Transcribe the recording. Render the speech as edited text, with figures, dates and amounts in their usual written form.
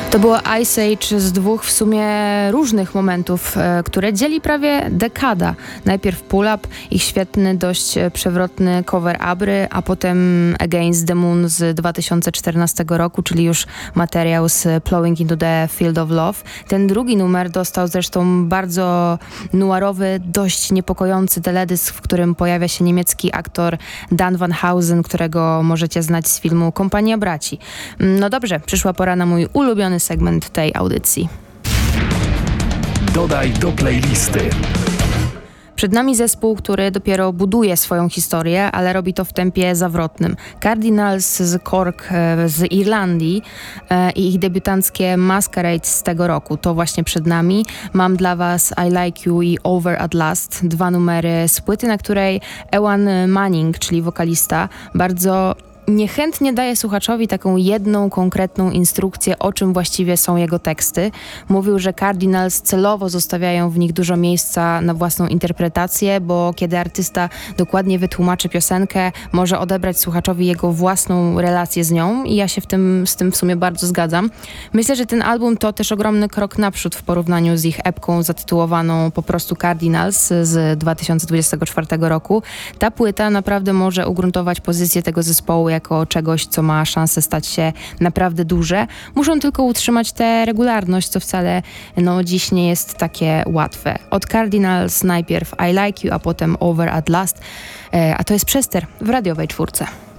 To było Ice Age z dwóch w sumie różnych momentów, które dzieli prawie dekada. Najpierw Pull Up, ich świetny, dość przewrotny cover Abry, a potem Against the Moon z 2014 roku, czyli już materiał z Plowing into the Field of Love. Ten drugi numer dostał zresztą bardzo noirowy, dość niepokojący teledysk, w którym pojawia się niemiecki aktor Dan Van Hausen, którego możecie znać z filmu Kompania Braci. No dobrze, przyszła pora na mój ulubiony segment tej audycji. Dodaj do playlisty. Przed nami zespół, który dopiero buduje swoją historię, ale robi to w tempie zawrotnym. Cardinals z Cork z Irlandii i ich debiutanckie Masquerade z tego roku. To właśnie przed nami. Mam dla was I Like You i Over at Last. Dwa numery z płyty, na której Ewan Manning, czyli wokalista, bardzo niechętnie daje słuchaczowi taką jedną konkretną instrukcję, o czym właściwie są jego teksty. Mówił, że Cardinals celowo zostawiają w nich dużo miejsca na własną interpretację, bo kiedy artysta dokładnie wytłumaczy piosenkę, może odebrać słuchaczowi jego własną relację z nią i ja się z tym w sumie bardzo zgadzam. Myślę, że ten album to też ogromny krok naprzód w porównaniu z ich epką zatytułowaną po prostu Cardinals z 2024 roku. Ta płyta naprawdę może ugruntować pozycję tego zespołu jako czegoś, co ma szansę stać się naprawdę duże. Muszą tylko utrzymać tę regularność, co wcale dziś nie jest takie łatwe. Od Cardinals najpierw I Like You, a potem Over at Last, a to jest Przester w radiowej czwórce.